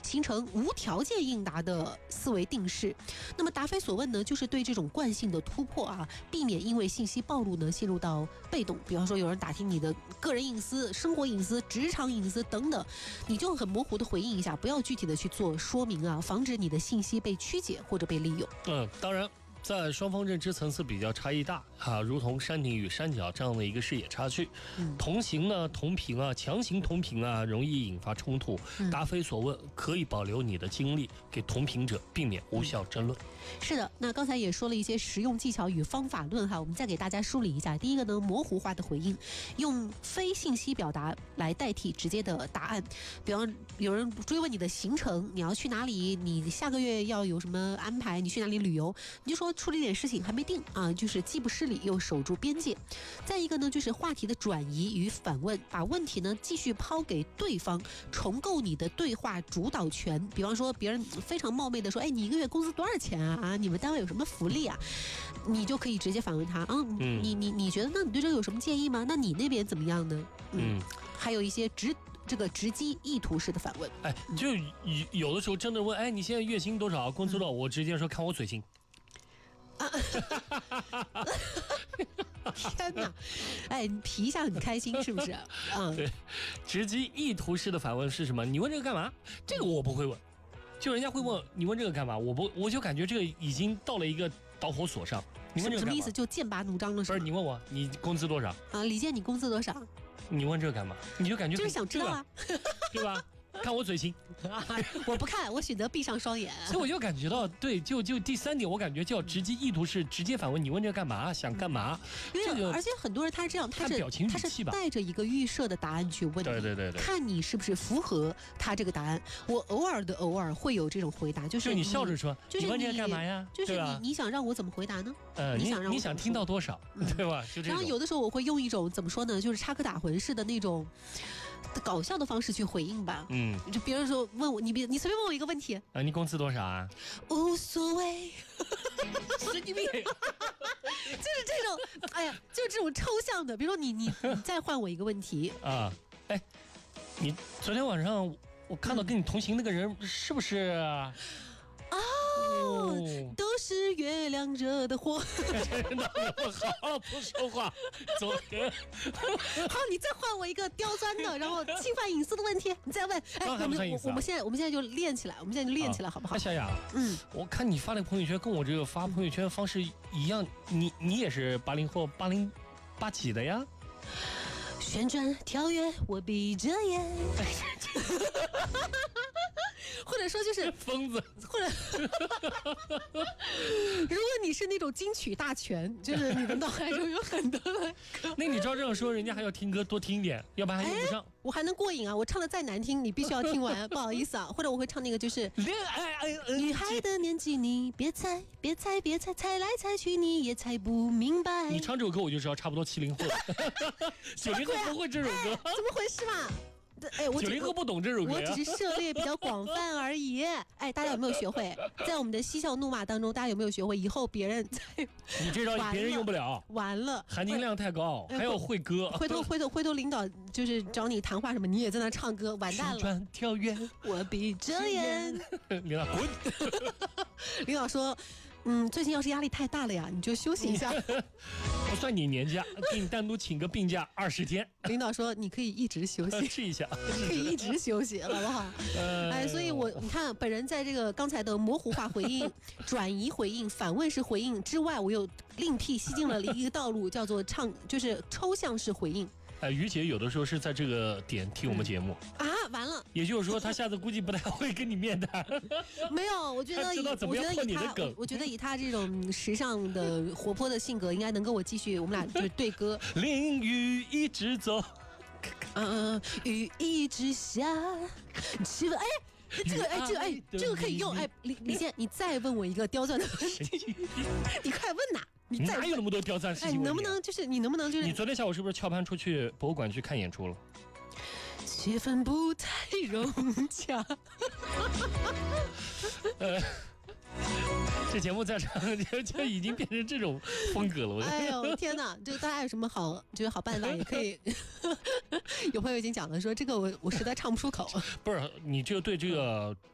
形成无条件应答的思维定式。那么答非所问呢，就是对这种惯性的突破啊，避免因为信息暴露呢陷入到被动。比方说有人打听你的个人隐私、生活隐私、职场隐私等等，你就很模糊的回应一下，不要具体的去做说明啊，防止你的信息被曲解或者被利用。 当然。在双方认知层次比较差异大啊，如同山顶与山脚这样的一个视野差距，同行呢同频啊，强行同频啊，容易引发冲突。答非所问可以保留你的精力，给同频者避免无效争论。 是的，那刚才也说了一些实用技巧与方法论哈，我们再给大家梳理一下。第一个呢，模糊化的回应，用非信息表达来代替直接的答案。比方有人追问你的行程，你要去哪里，你下个月要有什么安排，你去哪里旅游，你就说处理点事情还没定啊，就是既不失礼又守住边界。再一个呢，就是话题的转移与反问，把问题呢继续抛给对方，重构你的对话主导权。比方说别人非常冒昧的说，哎，你一个月工资多少钱啊？你们单位有什么福利啊？你就可以直接反问他啊，你觉得那你对这个有什么建议吗？那你那边怎么样呢？还有一些直击意图式的反问。 哎，就有的时候真的问，哎，你现在月薪多少？工资多少？我直接说看我嘴型。 天哪！哎，你皮一下很开心是不是？ 对，直击意图式的反问是什么？你问这个干嘛？这个我不会问，就人家会问你问这个干嘛？我就感觉这个已经到了一个导火索上。你问这个干嘛？ 什么意思？就剑拔弩张了是吧？ 不是，你问我你工资多少啊？李健，你工资多少？ 你问这个干嘛？你就感觉就是想知道啊， 对吧？看我嘴型， 我不看，我选择闭上双眼。 所以我就感觉到，对，就第三点，我感觉叫直击意图是直接反问，你问这个干嘛？想干嘛？ 这个，而且很多人他是这样，他是带着一个预设的答案去问你， 对， 看你是不是符合他这个答案。我偶尔会有这种回答，就是你笑着说， 就是你问这个干嘛呀？ 就是你想让我怎么回答呢？ 你想听到多少，对吧？就这种。 然后有的时候我会用一种怎么说呢，就是插科打诨式的那种搞笑的方式去回应吧。就别人说问我，你随便问我一个问题啊，你工资多少啊？ 无所谓。 神经病。 就是这种，哎呀，就是这种抽象的。比如说你再换我一个问题啊，哎，你昨天晚上我看到跟你同行那个人是不是？ 都是月亮惹的祸。 真的好了，不说话。昨天， 好，你再换我一个刁钻的，然后侵犯隐私的问题，你再问。哎，我们现在就练起来，好不好？ 小雅，我看你发的朋友圈跟我这个发朋友圈方式一样，你也是80后80几的呀？ 旋转跳跃，我闭着眼。或者说就是疯子， 或者如果你是那种金曲大全，就是你的脑海中有很多的歌。 那你照这样说，人家还要听歌多听一点，要不然还用不上。 我还能过瘾啊！我唱的再难听，你必须要听完，不好意思啊。或者我会唱那个就是女孩的年纪，你别猜，猜来猜去你也猜不明白。 你唱这首歌我就知道差不多70后，90后不会这首歌， 怎么回事嘛？哎，我 90后不懂这首歌， 我只是涉猎比较广泛而已。哎，大家有没有学会？在我们的嬉笑怒骂当中，大家有没有学会？以后别人你这招别人用不了， 完了， 含金量太高，还要会歌。 回头领导就是找你谈话什么，你也在那唱歌，完蛋了。 旋转跳跃， 我闭着眼。 领导滚！ 领导说，最近要是压力太大了呀，你就休息一下。 我算你年假，给你单独请个病假20天。 领导说你可以一直休息， 试一下， 可以一直休息，好不好？哎，所以你看，本人在这个刚才的模糊化回应、转移回应、反问式回应之外，我又另辟蹊径了一个道路，叫做就是抽象式回应。 于姐有的时候是在这个点听我们节目啊，完了， 也就是说她下次估计不太会跟你面谈。 没有，我觉得以他这种时尚的活泼的性格，应该能跟我继续，我们俩就是对歌。 淋雨一直走， 雨一直下，气氛这个可以用。哎，李健，你再问我一个刁钻的问题，你快问呐！ 你哪有那么多刁钻事情？ 你能不能就是你昨天下午是不是翘班出去博物馆去看演出了？ 气氛不太融洽。 这节目再长就已经变成这种风格了。我哎呦天哪！就大家有什么好办法也可以。有朋友已经讲了说这个我实在唱不出口。 不是你这个对这个